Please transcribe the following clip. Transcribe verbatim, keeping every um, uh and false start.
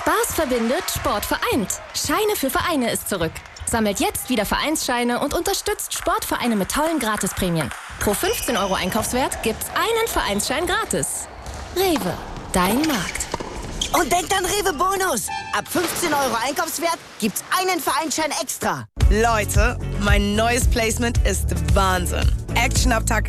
Spaß verbindet, Sport vereint. Scheine für Vereine ist zurück. Sammelt jetzt wieder Vereinsscheine und unterstützt Sportvereine mit tollen Gratisprämien. Pro fünfzehn Euro Einkaufswert gibt's einen Vereinsschein gratis. Rewe, dein Markt. Und denkt an Rewe Bonus. Ab fünfzehn Euro Einkaufswert gibt's einen Vereinsschein extra. Leute, mein neues Placement ist Wahnsinn. Action ab Tag